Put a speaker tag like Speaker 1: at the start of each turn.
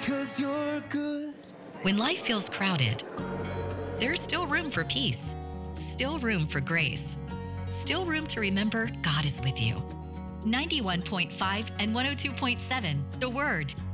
Speaker 1: 'cause you're good.
Speaker 2: When life feels crowded, there's still room for peace, still room for grace, still room to remember God is with you. 91.5 and 102.7, The Word.